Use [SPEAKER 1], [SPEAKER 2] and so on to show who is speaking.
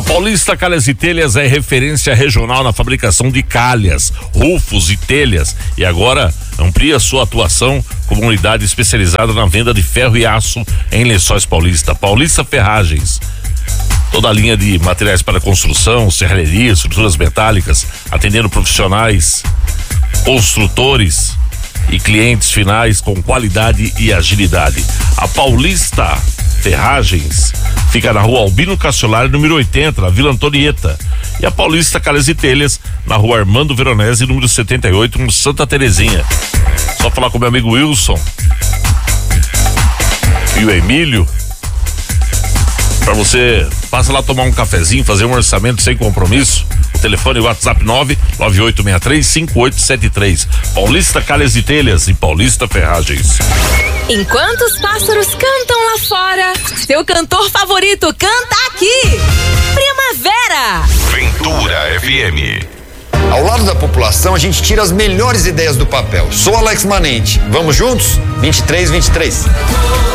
[SPEAKER 1] Paulista Calhas e Telhas é referência regional na fabricação de calhas, rufos e telhas e agora amplia sua atuação como unidade especializada na venda de ferro e aço em Lençóis Paulista. Paulista Ferragens, toda a linha de materiais para construção, serraria, estruturas metálicas, atendendo profissionais, construtores e clientes finais com qualidade e agilidade. A Paulista Ferragens fica na rua Albino Cassiolari, número 80, na Vila Antonieta. E a Paulista Calhas e Telhas, na rua Armando Veronese, número 78, no Santa Terezinha. Só falar com meu amigo Wilson e o Emílio. Pra você, passa lá tomar um cafezinho, fazer um orçamento sem compromisso. O telefone WhatsApp 998635873. Paulista Calhas e Telhas e Paulista Ferragens.
[SPEAKER 2] Enquanto os pássaros cantam lá fora, seu cantor favorito canta aqui. Primavera.
[SPEAKER 3] Ventura FM.
[SPEAKER 4] Ao lado da população, a gente tira as melhores ideias do papel. Sou Alex Manente. Vamos juntos? 2323.